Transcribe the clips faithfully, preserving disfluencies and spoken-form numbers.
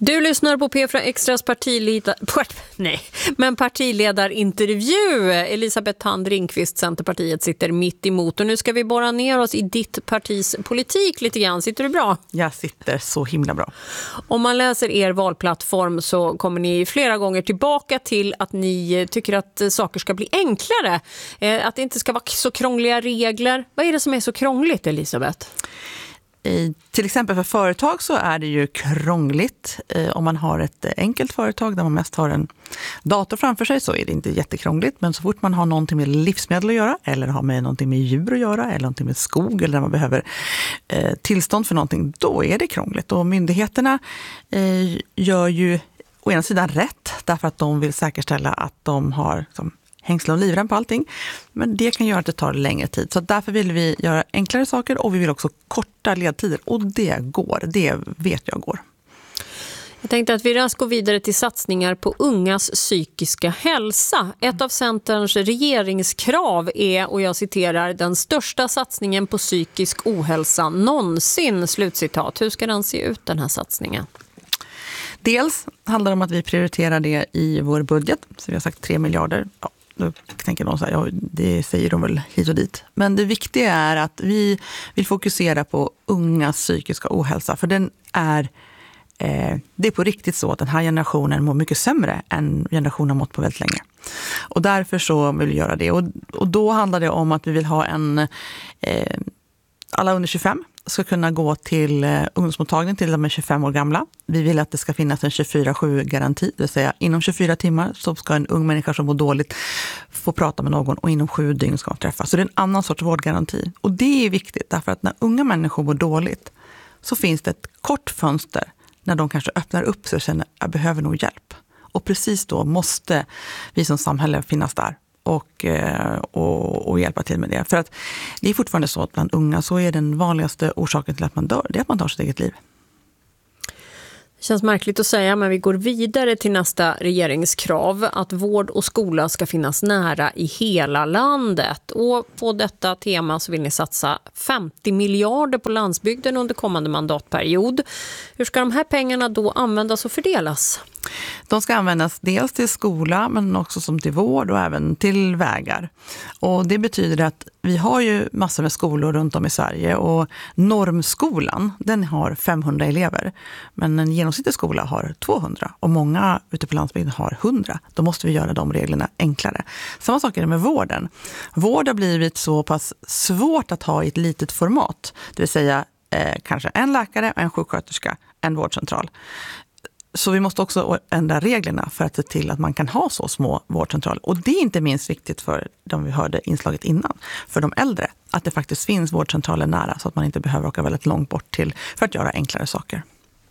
Du lyssnar på P fyra Extras partiledar... Nej, men partiledarintervju. Elisabeth Thand Ringqvist, Centerpartiet, sitter mitt emot. Och nu ska vi borra ner oss i ditt partis politik lite grann. Sitter du bra? Jag sitter så himla bra. Om man läser er valplattform så kommer ni flera gånger tillbaka till att ni tycker att saker ska bli enklare. Att det inte ska vara så krångliga regler. Vad är det som är så krångligt, Elisabeth? I, till exempel för företag så är det ju krångligt. Eh, om man har ett enkelt företag där man mest har en dator framför sig så är det inte jättekrångligt. Men så fort man har någonting med livsmedel att göra eller har med någonting med djur att göra eller någonting med skog eller där man behöver eh, tillstånd för någonting, då är det krångligt. Och myndigheterna eh, gör ju å ena sidan rätt därför att de vill säkerställa att de har som, hängsla och livrem på allting. Men det kan göra att det tar längre tid. Så därför vill vi göra enklare saker och vi vill också korta ledtider. Och det går. Det vet jag går. Jag tänkte att vi raskt går vidare till satsningar på ungas psykiska hälsa. Ett av Centerns regeringskrav är, och jag citerar, den största satsningen på psykisk ohälsa någonsin. Slutcitat. Hur ska den se ut, den här satsningen? Dels handlar det om att vi prioriterar det i vår budget. Så vi har sagt tre miljarder. Ja. Då tänker någon så här, ja, det säger de väl hit och dit. Men det viktiga är att vi vill fokusera på ungas psykiska ohälsa. För den är, eh, det är på riktigt så att den här generationen mår mycket sämre än generationen har mått på väldigt länge. Och därför så vill vi göra det. Och, och då handlar det om att vi vill ha en, eh, alla under tjugofem ska kunna gå till eh, ungdomsmottagning till de är tjugofem år gamla. Vi vill att det ska finnas en tjugofyra sju-garanti. Det vill säga inom tjugofyra timmar så ska en ung människa som mår dåligt få prata med någon och inom sju dygn ska de träffas. Så det är en annan sorts vårdgaranti. Och det är viktigt därför att när unga människor mår dåligt så finns det ett kort fönster när de kanske öppnar upp sig och känner att jag behöver nog hjälp. Och precis då måste vi som samhälle finnas där. Och, och, och hjälpa till med det. För att det är fortfarande så att bland unga så är den vanligaste orsaken till att man dör, det är att man tar sitt eget liv. Det känns märkligt att säga, men vi går vidare till nästa regeringskrav, att vård och skola ska finnas nära i hela landet. Och på detta tema så vill ni satsa femtio miljarder på landsbygden under kommande mandatperiod. Hur ska de här pengarna då användas och fördelas? De ska användas dels till skola men också som till vård och även till vägar. Och det betyder att vi har ju massor med skolor runt om i Sverige och normskolan den har femhundra elever. Men en genomsnittlig skola har tvåhundra och många ute på landsbygden har hundra. Då måste vi göra de reglerna enklare. Samma sak är det med vården. Vård har blivit så pass svårt att ha i ett litet format. Det vill säga eh, kanske en läkare, en sjuksköterska, en vårdcentral. Så vi måste också ändra reglerna för att se till att man kan ha så små vårdcentraler. Och det är inte minst viktigt för de vi hörde inslaget innan, för de äldre. Att det faktiskt finns vårdcentraler nära så att man inte behöver åka väldigt långt bort till för att göra enklare saker.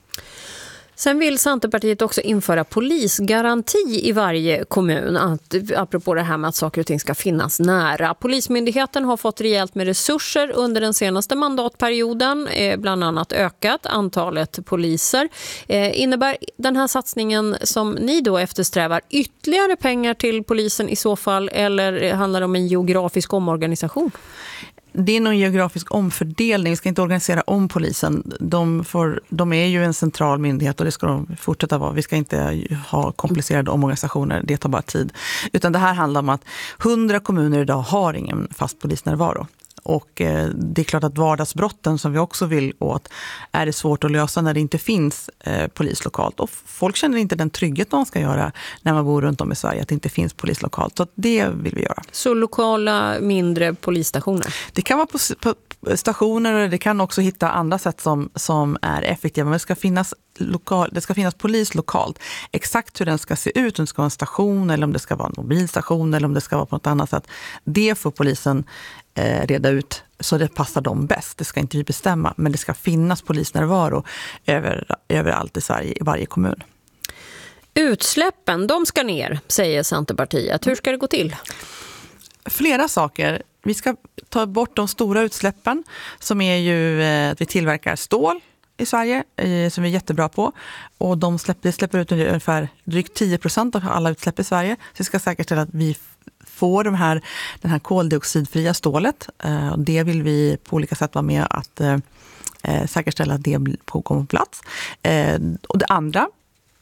Sen vill Centerpartiet också införa polisgaranti i varje kommun, att, apropå det här med att saker och ting ska finnas nära. Polismyndigheten har fått rejält med resurser under den senaste mandatperioden, eh, bland annat ökat antalet poliser. Eh, innebär den här satsningen som ni då eftersträvar ytterligare pengar till polisen i så fall, eller handlar det om en geografisk omorganisation? Det är någon geografisk omfördelning. Vi ska inte organisera om polisen. De, får, de är ju en central myndighet och det ska de fortsätta vara. Vi ska inte ha komplicerade omorganisationer. Det tar bara tid. Utan det här handlar om att hundra kommuner idag har ingen fast polisnärvaro. Och eh, det är klart att vardagsbrotten som vi också vill åt är det svårt att lösa när det inte finns eh, polis lokalt. Och folk känner inte den trygghet man ska göra när man bor runt om i Sverige, att det inte finns polis lokalt. Så det vill vi göra. Så lokala mindre polisstationer? Det kan vara på, på stationer och det kan också hitta andra sätt som, som är effektiva. Men det ska finnas lokal, det ska finnas polis lokalt. Exakt hur den ska se ut, om det ska vara en station eller om det ska vara en mobilstation eller om det ska vara på något annat sätt. Det får polisen eh, reda ut så det passar dem bäst. Det ska inte vi bestämma, men det ska finnas polisnärvaro över, överallt i Sverige, i varje kommun. Utsläppen, de ska ner, säger Centerpartiet. Hur ska det gå till? Flera saker. Vi ska ta bort de stora utsläppen som är ju att vi tillverkar stål i Sverige som vi är jättebra på. Och de släpper, släpper ut ungefär drygt tio procent av alla utsläpp i Sverige. Så vi ska säkerställa att vi får de här, den här koldioxidfria stålet. Det vill vi på olika sätt vara med att säkerställa att det kommer på plats. Och det andra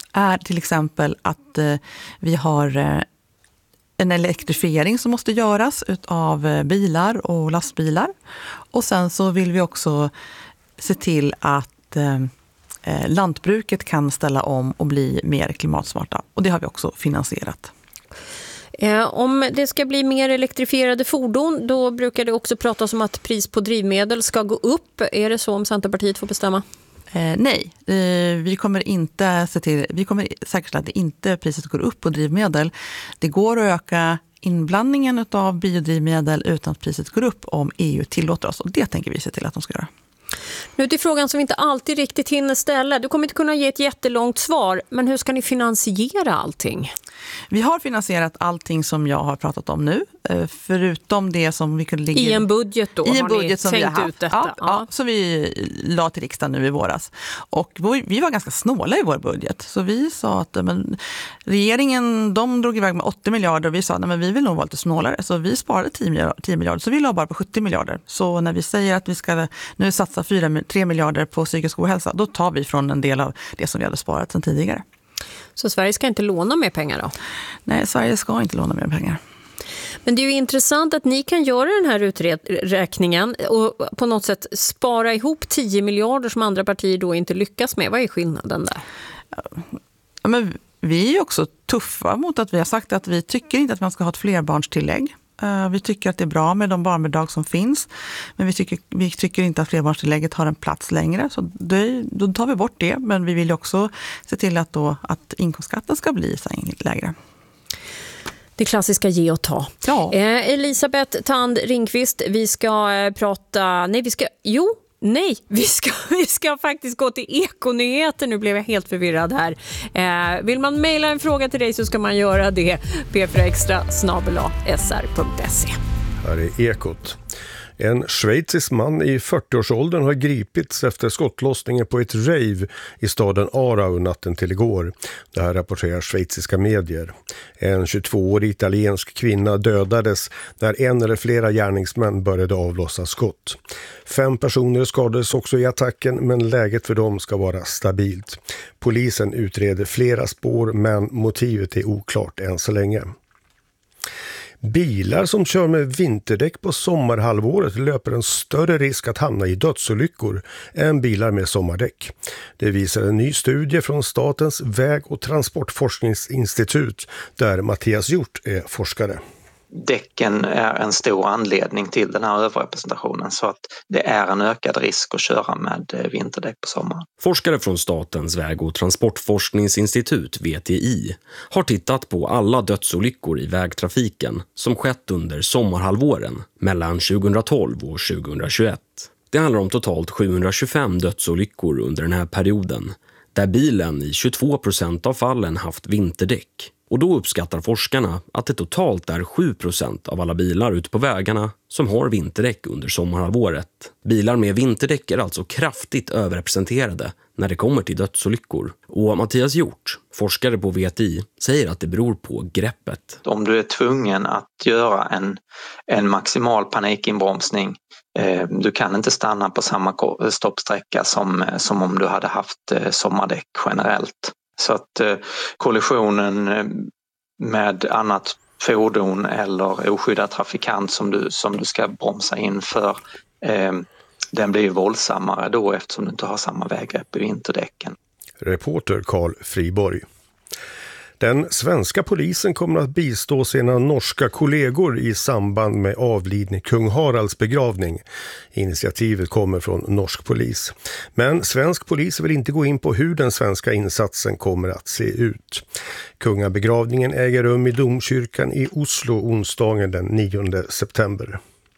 är till exempel att eh, vi har eh, en elektrifiering som måste göras av bilar och lastbilar. Och sen så vill vi också se till att eh, lantbruket kan ställa om och bli mer klimatsmarta. Och det har vi också finansierat. Eh, om det ska bli mer elektrifierade fordon, då brukar det också pratas om att pris på drivmedel ska gå upp. Är det så om Centerpartiet får bestämma? Eh, nej, eh, vi kommer inte se till, vi kommer säkerställa att det inte priset går upp på drivmedel. Det går att öka inblandningen av biodrivmedel utan att priset går upp om E U tillåter oss. Och det tänker vi se till att de ska göra. Nu till frågan som vi inte alltid riktigt hinner ställa. Du kommer inte kunna ge ett jättelångt svar, men hur ska ni finansiera allting? Vi har finansierat allting som jag har pratat om nu, förutom det som vi kunde ligga i en budget då. I en har budget ni som tänkt vi har haft. Ut detta? Ja, ja. Ja, som vi la till riksdagen nu i våras. Och vi var ganska snåla i vår budget. Så vi sa att men, regeringen, de drog iväg med åttio miljarder och vi sa att vi vill nog vara lite snålare. Så vi sparade tio miljarder, så vi la bara på sjuttio miljarder. Så när vi säger att vi ska nu satsa tre miljarder på psykisk ohälsa, då tar vi från en del av det som vi hade sparat sedan tidigare. Så Sverige ska inte låna mer pengar då? Nej, Sverige ska inte låna mer pengar. Men det är ju intressant att ni kan göra den här uträkningen och på något sätt spara ihop tio miljarder som andra partier då inte lyckas med. Vad är skillnaden där? Ja, men vi är också tuffa mot att vi har sagt att vi tycker inte att man ska ha ett flerbarnstillägg. Vi tycker att det är bra med de barnbidrag som finns, men vi tycker, vi tycker inte att flerbarnstillägget har en plats längre. Så det, då tar vi bort det, men vi vill också se till att, då, att inkomstskatten ska bli så lägre. Det klassiska ge och ta. Ja. Eh, Elisabeth Thand Ringqvist, vi ska eh, prata... Nej, vi ska... Jo, nej. Vi ska, vi ska faktiskt gå till Ekonyheter. Nu blev jag helt förvirrad här. Eh, vill man mejla en fråga till dig så ska man göra det. p fyra extra snabel-a s r punkt se. Här är Ekot. En schweizisk man i fyrtioårsåldern har gripits efter skottlossningen på ett rave i staden Aarau natten till igår. Det här rapporterar schweiziska medier. En tjugotvåårig italiensk kvinna dödades när en eller flera gärningsmän började avlossa skott. Fem personer skadades också i attacken, men läget för dem ska vara stabilt. Polisen utreder flera spår, men motivet är oklart än så länge. Bilar som kör med vinterdäck på sommarhalvåret löper en större risk att hamna i dödsolyckor än bilar med sommardäck. Det visar en ny studie från Statens väg- och transportforskningsinstitut där Mattias Hjort är forskare. Däcken är en stor anledning till den här överrepresentationen, så att det är en ökad risk att köra med vinterdäck på sommaren. Forskare från Statens väg- och transportforskningsinstitut, V T I, har tittat på alla dödsolyckor i vägtrafiken som skett under sommarhalvåren mellan tjugohundratolv och tjugohundratjugoett. Det handlar om totalt sjuhundratjugofem dödsolyckor under den här perioden, där bilen i tjugotvå procent av fallen haft vinterdäck. Och då uppskattar forskarna att det totalt är sju procent av alla bilar ute på vägarna som har vinterdäck under sommarhalvåret. Bilar med vinterdäck är alltså kraftigt överrepresenterade när det kommer till dödsolyckor. Och Mattias Hjort, forskare på V T I, säger att det beror på greppet. Om du är tvungen att göra en, en maximal panikinbromsning, eh, du kan inte stanna på samma stoppsträcka som, som om du hade haft eh, sommardäck generellt. Så att eh, kollisionen med annat fordon eller oskyddad trafikant som du, som du ska bromsa in för, eh, den blir ju våldsammare då eftersom du inte har samma väggrepp i vinterdäcken. Reporter Carl Friborg. Den svenska polisen kommer att bistå sina norska kollegor i samband med avlidne kung Haralds begravning. Initiativet kommer från norsk polis. Men svensk polis vill inte gå in på hur den svenska insatsen kommer att se ut. Kungabegravningen äger rum i domkyrkan i Oslo onsdagen den nionde september.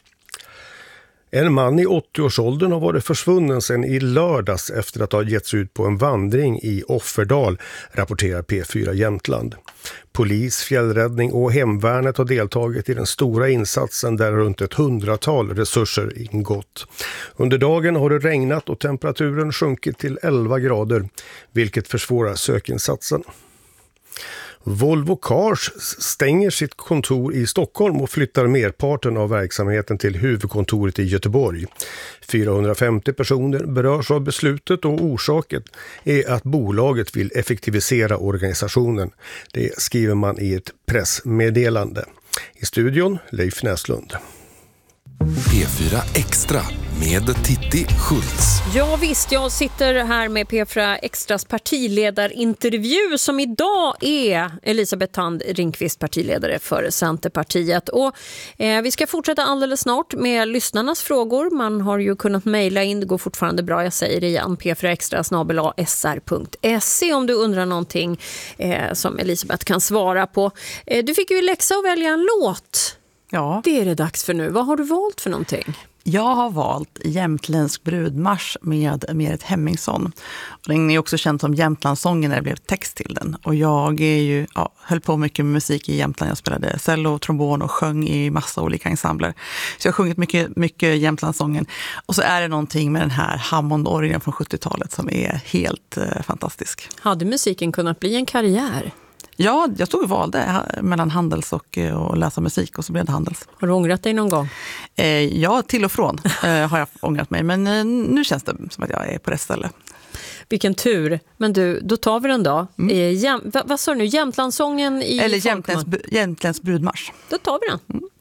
En man i åttioårsåldern har varit försvunnen sedan i lördags efter att ha getts ut på en vandring i Offerdal, rapporterar P fyra Jämtland. Polis, fjällräddning och hemvärnet har deltagit i den stora insatsen där runt ett hundratal resurser ingått. Under dagen har det regnat och temperaturen sjunkit till elva grader, vilket försvårar sökinsatsen. Volvo Cars stänger sitt kontor i Stockholm och flyttar merparten av verksamheten till huvudkontoret i Göteborg. fyrahundrafemtio personer berörs av beslutet och orsaken är att bolaget vill effektivisera organisationen. Det skriver man i ett pressmeddelande. I studion Leif Näslund. P fyra Extra med Titti Schultz. Ja visst, jag sitter här med P fyra Extras partiledarintervju som idag är Elisabeth Thand Ringqvist, partiledare för Centerpartiet. Och eh, vi ska fortsätta alldeles snart med lyssnarnas frågor. Man har ju kunnat mejla in, det går fortfarande bra, jag säger det igen, p fyra extra snabel-a s r punkt se om du undrar någonting eh, som Elisabeth kan svara på. Eh, du fick ju läxa att välja en låt. Ja. Det är det dags för nu. Vad har du valt för någonting? Jag har valt Jämtländsk brudmarsch med Merit Hemmingsson. Och den är också känd som Jämtlandssången när det blev text till den. Och jag är ju, ja, höll på mycket med musik i Jämtland. Jag spelade cello, trombon och sjöng i massa olika ensembler. Så jag har sjungit mycket, mycket Jämtlandssången. Och så är det någonting med den här Hammond-orgeln från sjuttiotalet som är helt eh, fantastisk. Hade musiken kunnat bli en karriär? Ja, jag stod och valde mellan handels och, och läsa musik och så blev det handels. Har du ångrat dig någon gång? Eh, ja, till och från eh, har jag ångrat mig. Men eh, nu känns det som att jag är på rätt ställe. Vilken tur. Men du, då tar vi den då. Mm. Eh, jäm, vad, vad sa du nu? Jämtlandssången i Eller Jämtländsk, Jämtländsk brudmarsch. Då tar vi den. Mm.